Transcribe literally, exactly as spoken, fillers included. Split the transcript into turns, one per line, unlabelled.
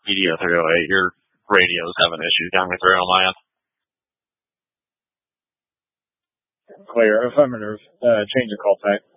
Media three oh eight, your radio's having issues down the through on my end.
Clear. Affirmative. Uh, change of call type.